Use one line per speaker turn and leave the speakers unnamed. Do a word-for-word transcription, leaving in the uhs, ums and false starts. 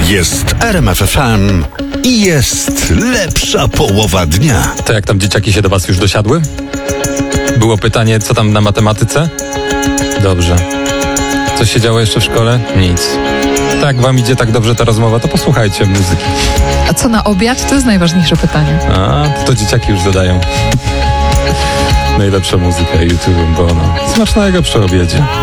Jest R M F F M i jest lepsza połowa dnia.
To jak tam dzieciaki się do was już dosiadły? Było pytanie, co tam na matematyce? Dobrze. Coś się działo jeszcze w szkole? Nic. Tak wam idzie tak dobrze ta rozmowa, to posłuchajcie muzyki.
A co na obiad? To jest najważniejsze pytanie.
A, to dzieciaki już dodają. Najlepsza muzyka YouTube, bo no, smacznego przy obiedzie.